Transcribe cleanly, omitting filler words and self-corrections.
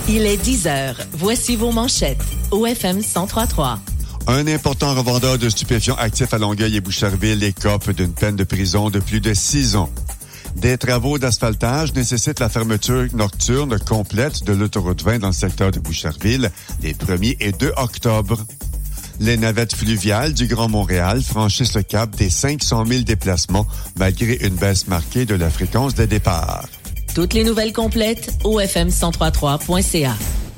Il est 10 heures. Voici vos manchettes. OFM 103.3. Un important revendeur de stupéfiants actif à Longueuil et Boucherville écope d'une peine de prison de plus de 6 ans. Des travaux d'asphaltage nécessitent la fermeture nocturne complète de l'autoroute 20 dans le secteur de Boucherville les 1er et 2 octobre. Les navettes fluviales du Grand Montréal franchissent le cap des 500 000 déplacements malgré une baisse marquée de la fréquence des départs. Toutes les nouvelles complètes, OFM1033.ca.